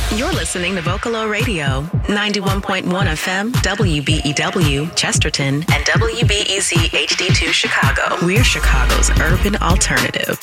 You're listening to Vocalo Radio, 91.1 FM, WBEW, Chesterton, and WBEZ HD2 Chicago. We're Chicago's urban alternative.